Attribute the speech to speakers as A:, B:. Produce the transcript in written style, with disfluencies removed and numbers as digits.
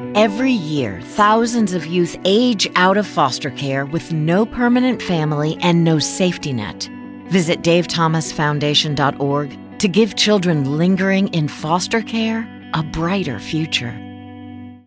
A: Every year, thousands of youth age out of foster care with no permanent family and no safety net. Visit davethomasfoundation.org to give children lingering in foster care a brighter future.